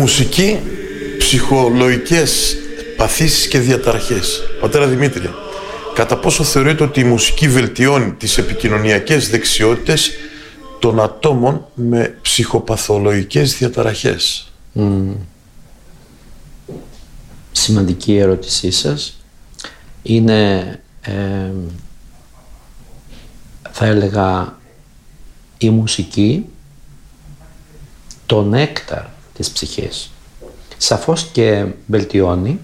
Μουσική, ψυχολογικές παθήσεις και διαταραχές. Πατέρα Δημήτρη, κατά πόσο θεωρείτε ότι η μουσική βελτιώνει τις επικοινωνιακές δεξιότητες των ατόμων με ψυχοπαθολογικές διαταραχές? Σημαντική ερώτησή σας. Είναι, θα έλεγα, η μουσική το νέκταρ της ψυχής. Σαφώς και βελτιώνει.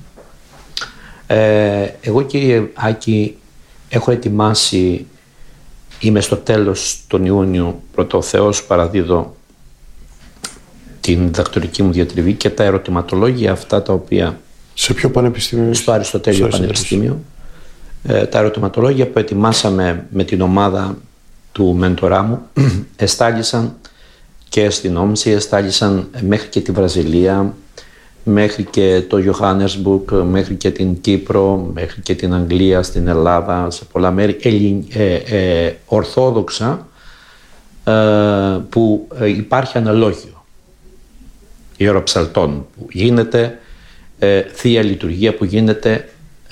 Εγώ, κύριε Άκη, έχω ετοιμάσει, είμαι στο τέλος τον Ιούνιο, πρώτο ο Θεός, παραδίδω την διδακτορική μου διατριβή και τα ερωτηματολόγια αυτά τα οποία... Σε ποιο πανεπιστήμιο? Στο Αριστοτέλειο Πανεπιστήμιο. Τα ερωτηματολόγια που ετοιμάσαμε με την ομάδα του μέντορά μου εστάλησαν και στην Όμση, εστάλησαν μέχρι και τη Βραζιλία, μέχρι και το Johannesburg, μέχρι και την Κύπρο, μέχρι και την Αγγλία, στην Ελλάδα, σε πολλά μέρη ορθόδοξα, που υπάρχει αναλόγιο ιεροψαλτών που γίνεται, θεία λειτουργία που γίνεται,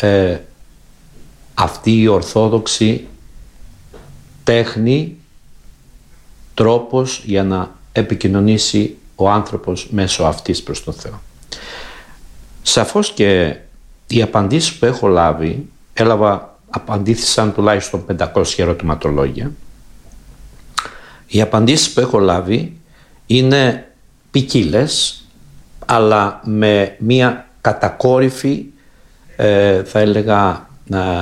αυτή η ορθόδοξη τέχνη, τρόπος για να επικοινωνήσει ο άνθρωπος μέσω αυτής προς τον Θεό. Σαφώς και οι απαντήσεις που έχω λάβει, απαντήθησαν τουλάχιστον 500 ερωτηματολόγια. Οι απαντήσεις που έχω λάβει είναι ποικίλες, αλλά με μία κατακόρυφη, θα έλεγα,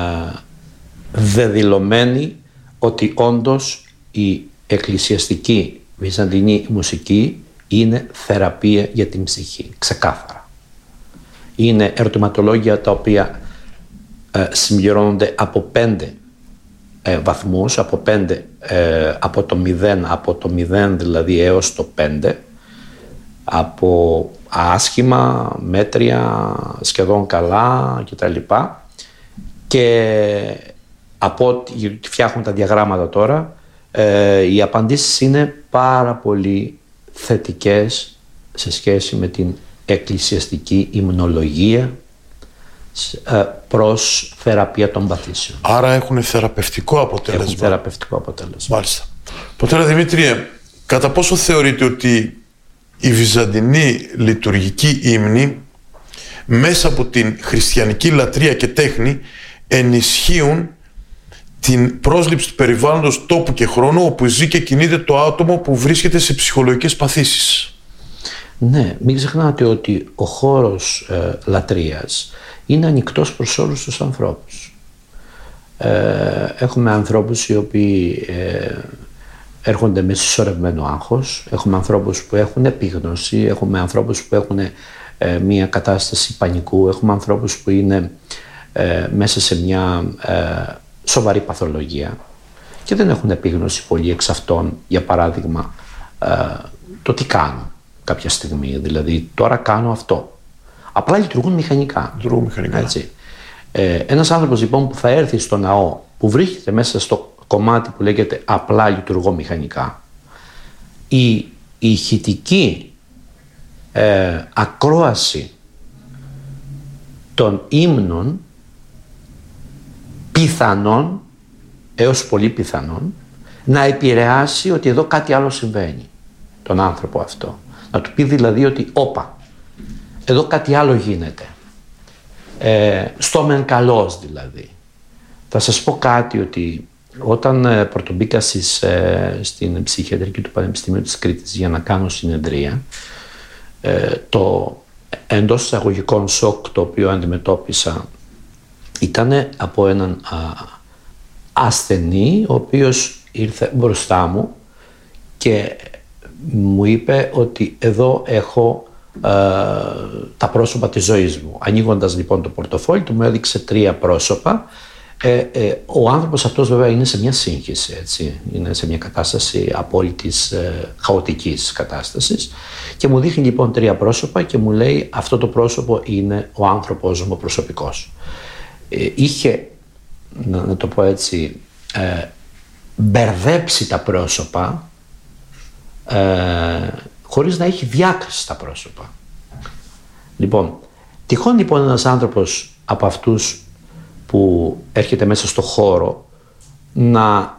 δεδηλωμένη ότι όντως η εκκλησιαστική βυζαντινή μουσική είναι θεραπεία για την ψυχή, ξεκάθαρα. Είναι ερωτηματολόγια τα οποία συμπληρώνονται από 5 βαθμούς, από το 0 δηλαδή έως το 5, από άσχημα, μέτρια, σχεδόν καλά κτλ. Και από ό,τι φτιάχνουν τα διαγράμματα τώρα, οι απαντήσεις είναι πάρα πολύ θετικές σε σχέση με την εκκλησιαστική υμνολογία προς θεραπεία των παθήσεων. Άρα έχουν θεραπευτικό αποτέλεσμα. Έχουν θεραπευτικό αποτέλεσμα. Μάλιστα. Πατέρα Δημήτριε, κατά πόσο θεωρείτε ότι η βυζαντινή λειτουργική ύμνη μέσα από την χριστιανική λατρεία και τέχνη ενισχύουν την πρόσληψη του περιβάλλοντος τόπου και χρόνου όπου ζει και κινείται το άτομο που βρίσκεται σε ψυχολογικές παθήσεις? Ναι, μην ξεχνάτε ότι ο χώρος λατρείας είναι ανοιχτός προς όλους τους ανθρώπους. Έχουμε ανθρώπους οι οποίοι έρχονται με συσσωρευμένο άγχος, έχουμε ανθρώπους που έχουν επίγνωση, έχουμε ανθρώπους που έχουν μια κατάσταση πανικού, έχουμε ανθρώπους που είναι μέσα σε μια σοβαρή παθολογία και δεν έχουν επίγνωση πολλοί εξ αυτών, για παράδειγμα, το τι κάνουν κάποια στιγμή. Δηλαδή, τώρα κάνω αυτό. Απλά λειτουργούν μηχανικά. Έτσι. Ένας άνθρωπος λοιπόν που θα έρθει στο ναό, που βρίσκεται μέσα στο κομμάτι που λέγεται απλά λειτουργώ μηχανικά, η ηχητική ακρόαση των ύμνων πιθανόν, έως πολύ πιθανόν, να επηρεάσει ότι εδώ κάτι άλλο συμβαίνει τον άνθρωπο αυτό. Να του πει δηλαδή ότι όπα, εδώ κάτι άλλο γίνεται. Στο μεν καλός δηλαδή. Θα σας πω κάτι, ότι όταν πρωτομπήκα στην ψυχιατρική του Πανεπιστημίου της Κρήτης για να κάνω συνεδρία, το εντός εισαγωγικών σοκ το οποίο αντιμετώπισα ήταν από έναν ασθενή, ο οποίος ήρθε μπροστά μου και μου είπε ότι εδώ έχω τα πρόσωπα της ζωής μου. Ανοίγοντας λοιπόν το πορτοφόλι του, μου έδειξε 3 πρόσωπα. Ο άνθρωπος αυτός βέβαια είναι σε μια σύγχυση, έτσι. Είναι σε μια κατάσταση απόλυτης χαοτικής κατάστασης και μου δείχνει λοιπόν 3 πρόσωπα και μου λέει αυτό το πρόσωπο είναι ο άνθρωπός μου προσωπικός. Είχε, να το πω έτσι, μπερδέψει τα πρόσωπα χωρίς να έχει διάκριση στα πρόσωπα. Λοιπόν, τυχόν λοιπόν ένας άνθρωπος από αυτούς που έρχεται μέσα στο χώρο να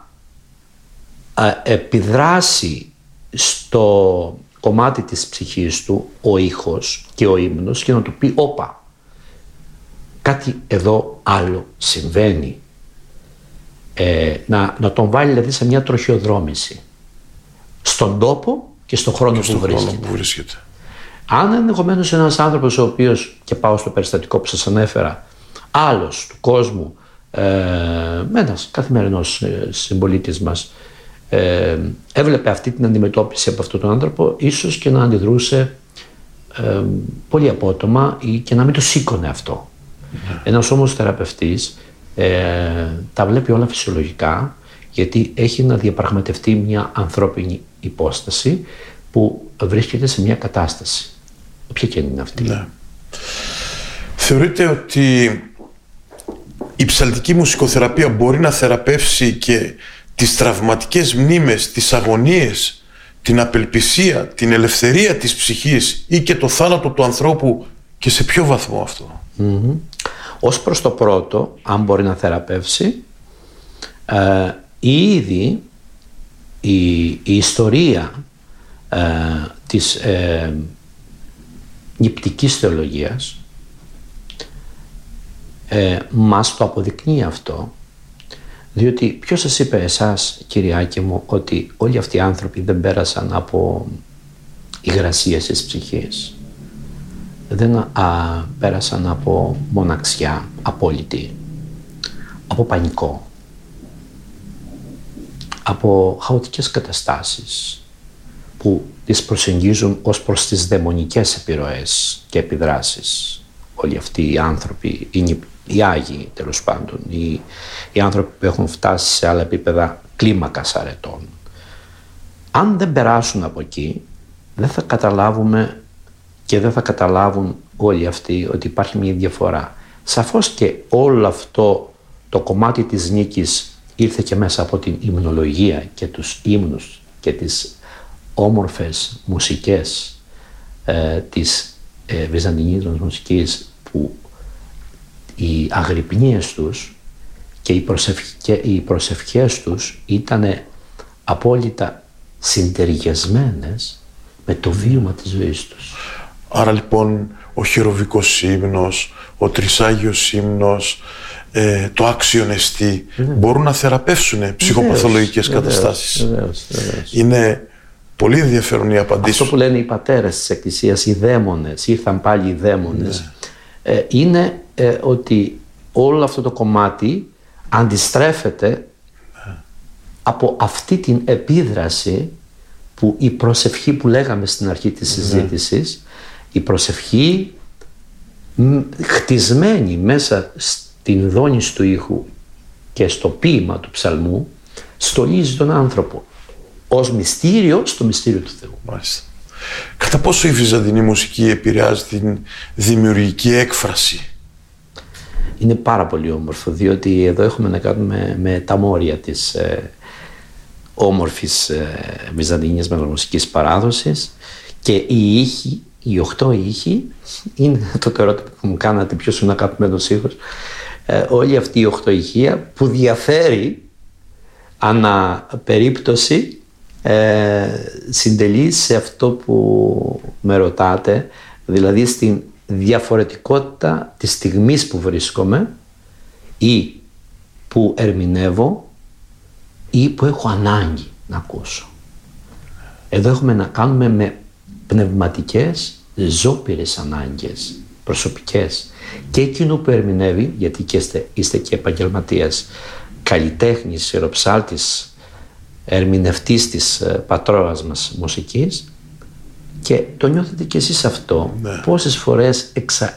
επιδράσει στο κομμάτι της ψυχής του ο ήχος και ο ύμνος και να του πει όπα, κάτι εδώ άλλο συμβαίνει. Να τον βάλει δηλαδή σε μια τροχιοδρόμηση στον τόπο και στον χρόνο που βρίσκεται. Αν ενδεχομένως ένας άνθρωπος ο οποίος, και πάω στο περιστατικό που σας ανέφερα, άλλος του κόσμου, ένας καθημερινός συμπολίτης μας, έβλεπε αυτή την αντιμετώπιση από αυτόν τον άνθρωπο, ίσως και να αντιδρούσε πολύ απότομα ή και να μην το σήκωνε αυτό. Ένας όμως θεραπευτής τα βλέπει όλα φυσιολογικά, γιατί έχει να διαπραγματευτεί μια ανθρώπινη υπόσταση που βρίσκεται σε μια κατάσταση. Ποια και είναι αυτή? Ναι. Θεωρείτε ότι η ψαλτική μουσικοθεραπεία μπορεί να θεραπεύσει και τις τραυματικές μνήμες, τις αγωνίες, την απελπισία, την ελευθερία της ψυχής ή και το θάνατο του ανθρώπου, και σε ποιο βαθμό αυτό? Ως προς το πρώτο, αν μπορεί να θεραπεύσει, ήδη η ιστορία της νηπτικής θεολογίας μας το αποδεικνύει αυτό, διότι ποιος σας είπε εσάς, Κυριάκη μου, ότι όλοι αυτοί οι άνθρωποι δεν πέρασαν από υγρασίες της ψυχής, δεν πέρασαν από μοναξιά απόλυτη, από πανικό, από χαοτικές καταστάσεις που τις προσεγγίζουν ως προς τις δαιμονικές επιρροές και επιδράσεις. Όλοι αυτοί οι άνθρωποι, οι Άγιοι τέλος πάντων, οι άνθρωποι που έχουν φτάσει σε άλλα επίπεδα κλίμακας αρετών. Αν δεν περάσουν από εκεί, δεν θα καταλάβουμε και δεν θα καταλάβουν όλοι αυτοί ότι υπάρχει μια διαφορά. Σαφώς και όλο αυτό το κομμάτι της νίκης ήρθε και μέσα από την υμνολογία και τους ύμνους και τις όμορφες μουσικές της βυζαντινής μουσικής, που οι αγρυπνίες τους και οι προσευχές τους ήταν απόλυτα συντεριασμένες με το βίωμα της ζωής τους. Άρα λοιπόν ο χειροβικός ύμνος, ο τρισάγιος ύμνος, το άξιον εστί μπορούν να θεραπεύσουν ψυχοπαθολογικές καταστάσεις. Βεβαίως. Είναι πολύ ενδιαφέρον η απαντήση. Αυτό που λένε οι πατέρες της Εκκλησίας, οι δαίμονες, ήρθαν πάλι οι δαίμονες, είναι ότι όλο αυτό το κομμάτι αντιστρέφεται από αυτή την επίδραση που η προσευχή που λέγαμε στην αρχή της συζήτησης, η προσευχή χτισμένη μέσα στην δόνηση του ήχου και στο ποίημα του ψαλμού, στολίζει τον άνθρωπο ως μυστήριο στο μυστήριο του Θεού. Μάλιστα. Κατά πόσο η βυζαντινή μουσική επηρεάζει την δημιουργική έκφραση? Είναι πάρα πολύ όμορφο, διότι εδώ έχουμε να κάνουμε με τα μόρια της όμορφης βυζαντινής μελομουσικής παράδοσης, και οι ήχοι, οι 8 ήχοι, είναι το ερώτημα που μου κάνατε, ποιος είναι ο αγαπημένος ήχος, όλη αυτή η 8 ηχεία που διαφέρει ανά περίπτωση, συντελεί σε αυτό που με ρωτάτε, δηλαδή στην διαφορετικότητα της στιγμής που βρίσκομαι ή που ερμηνεύω ή που έχω ανάγκη να ακούσω. Εδώ έχουμε να κάνουμε με πνευματικές ζώπηρες ανάγκες, προσωπικές, και εκείνο που ερμηνεύει, γιατί και είστε και επαγγελματίας, καλλιτέχνης, σιεροψάλτης, ερμηνευτής της πατρόρας μας μουσικής, και το νιώθετε κι εσείς αυτό. Ναι. Πόσες φορές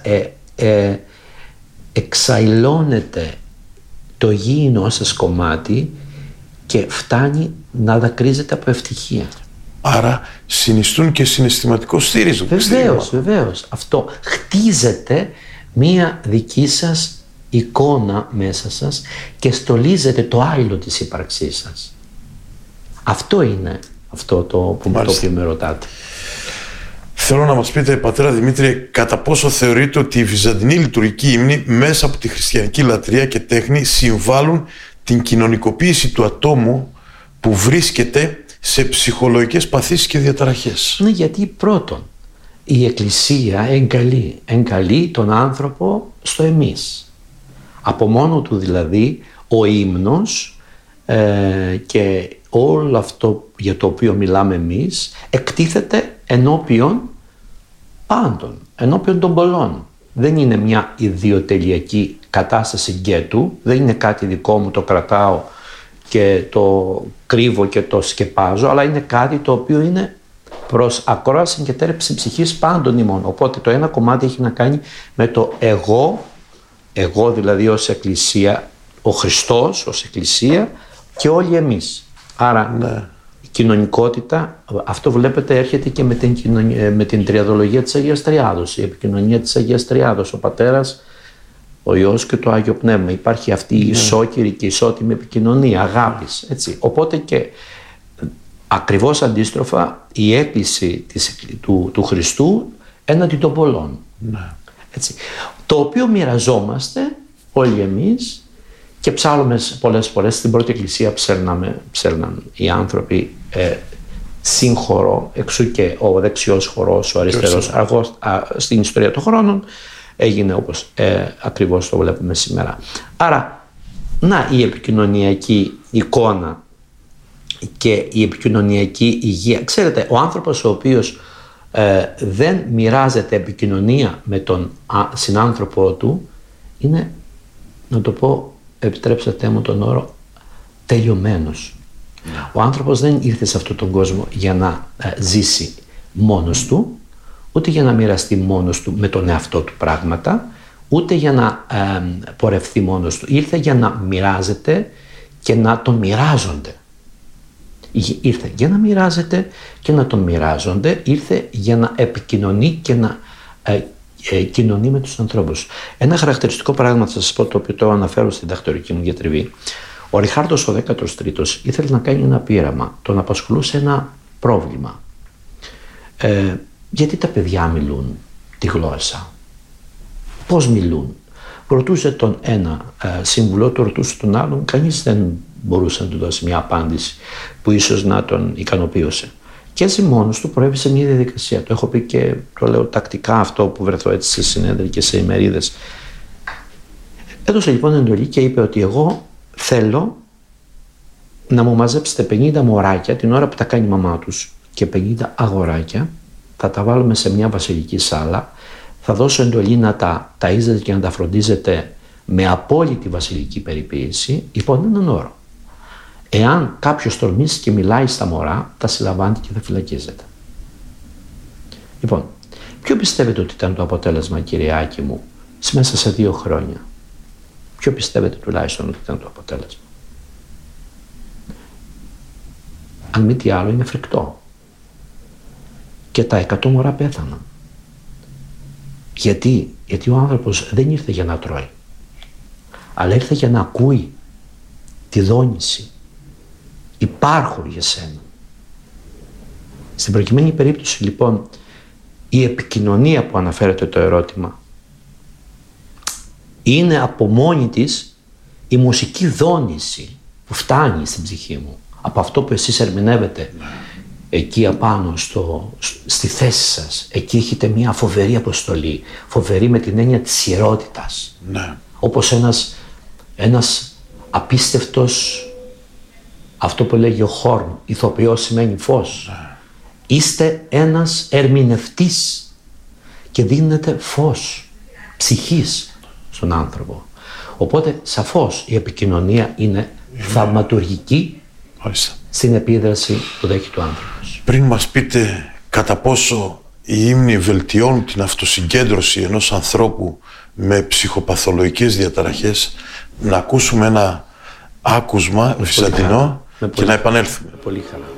εξαϊλώνεται το γήινό σας κομμάτι και φτάνει να δακρύζεται από ευτυχία. Άρα συνιστούν και συναισθηματικό στήριζο. Βεβαίως. Αυτό χτίζεται μία δική σας εικόνα μέσα σας και στολίζεται το άειλο της ύπαρξής σας. Αυτό είναι αυτό το οποίο με ρωτάτε. Θέλω να μας πείτε, πατέρα Δημήτριε, κατά πόσο θεωρείτε ότι η βυζαντινή λειτουργική ύμνη μέσα από τη χριστιανική λατρεία και τέχνη συμβάλλουν την κοινωνικοποίηση του ατόμου που βρίσκεται σε ψυχολογικές παθήσεις και διαταραχές? Ναι, γιατί πρώτον, η Εκκλησία εγκαλεί τον άνθρωπο στο εμείς. Από μόνο του δηλαδή ο ύμνος και όλο αυτό για το οποίο μιλάμε εμείς εκτίθεται ενώπιον πάντων, ενώπιον των πολλών. Δεν είναι μια ιδιοτελειακή κατάσταση γκέτου, δεν είναι κάτι δικό μου, το κρατάω και το κρύβω και το σκεπάζω, αλλά είναι κάτι το οποίο είναι προς ακρόαση και τέρεψη ψυχής πάντων ημών. Οπότε το ένα κομμάτι έχει να κάνει με το εγώ δηλαδή ως Εκκλησία, ο Χριστός ως Εκκλησία και όλοι εμείς. Άρα η κοινωνικότητα, αυτό βλέπετε έρχεται και με την τριαδολογία της Αγίας Τριάδος, η επικοινωνία της Αγίας Τριάδος, ο Πατέρας, ο Υιός και το Άγιο Πνεύμα. Υπάρχει αυτή η ισόκυρη και ισότιμη επικοινωνία, αγάπης, έτσι. Οπότε και ακριβώς αντίστροφα η έκκληση του Χριστού έναντι των πολλών. Έτσι. Το οποίο μοιραζόμαστε όλοι εμείς και ψάλλουμε πολλές φορές. Στην πρώτη εκκλησία ψέρναν οι άνθρωποι σύγχωρο, εξού και ο δεξιός χορός, ο αριστερός. Αργώς στην ιστορία των χρόνων έγινε όπως ακριβώς το βλέπουμε σήμερα. Άρα, η επικοινωνιακή εικόνα και η επικοινωνιακή υγεία. Ξέρετε, ο άνθρωπος ο οποίος δεν μοιράζεται επικοινωνία με τον συνάνθρωπό του είναι, να το πω, επιτρέψατε μου τον όρο, τελειωμένος. Ο άνθρωπος δεν ήρθε σε αυτόν τον κόσμο για να ζήσει μόνος του, ούτε για να μοιραστεί μόνος του με τον εαυτό του πράγματα, ούτε για να πορευθεί μόνος του. Ήρθε για να μοιράζεται και να τον μοιράζονται. Ήρθε για να μοιράζεται και να τον μοιράζονται, ήρθε για να επικοινωνεί και να κοινωνεί με τους ανθρώπους. Ένα χαρακτηριστικό πράγμα θα σας πω, το οποίο το αναφέρω στην διδακτορική μου διατριβή. Ο Ριχάρδος ο 13ος ήθελε να κάνει ένα πείραμα, τον απασχολούσε ένα πρόβλημα. Γιατί τα παιδιά μιλούν τη γλώσσα, πώς μιλούν? Ρωτούσε τον ένα σύμβουλο, το ρωτούσε τον άλλον, κανείς δεν μπορούσε να του δώσει μια απάντηση που ίσως να τον ικανοποιούσε. Και έτσι μόνος του προέβησε μια διαδικασία. Το έχω πει και το λέω τακτικά αυτό που βρεθώ έτσι σε συνέδρια και σε ημερίδες. Έδωσε λοιπόν εντολή και είπε ότι εγώ θέλω να μου μαζέψετε 50 μωράκια την ώρα που τα κάνει η μαμά τους και 50 αγοράκια, θα τα βάλουμε σε μια βασιλική σάλα, θα δώσω εντολή να τα ταΐζετε και να τα φροντίζετε με απόλυτη βασιλική περιποίηση υπό έναν όρο. Εάν κάποιος τολμήσει και μιλάει στα μωρά, τα συλλαμβάνει και θα φυλακίζεται. Λοιπόν, ποιο πιστεύετε ότι ήταν το αποτέλεσμα, Κυριάκη μου, μέσα σε 2 χρόνια? Ποιο πιστεύετε τουλάχιστον ότι ήταν το αποτέλεσμα? Αν μη τι άλλο, είναι φρικτό. Και τα 100 μωρά πέθαναν. Γιατί ο άνθρωπος δεν ήρθε για να τρώει, αλλά ήρθε για να ακούει τη δόνηση. Υπάρχω για σένα. Στην προκειμένη περίπτωση λοιπόν η επικοινωνία που αναφέρεται το ερώτημα είναι από μόνη της η μουσική δόνηση που φτάνει στην ψυχή μου από αυτό που εσείς ερμηνεύετε εκεί απάνω στη θέση σας. Εκεί έχετε μια φοβερή αποστολή, φοβερή με την έννοια της ιερότητας. Ναι. Όπως ένας απίστευτος, αυτό που λέγει ο Χόρν, ηθοποιός σημαίνει φως. Ναι. Είστε ένας ερμηνευτής και δίνετε φως ψυχής στον άνθρωπο. Οπότε σαφώς η επικοινωνία είναι θαυματουργική στην επίδραση που δέχεται ο άνθρωπος. Πριν μας πείτε κατά πόσο οι ύμνοι βελτιώνουν την αυτοσυγκέντρωση ενός ανθρώπου με ψυχοπαθολογικές διαταραχές, να ακούσουμε ένα άκουσμα βυζαντινό και να επανέλθουμε. Πολύ χαρά.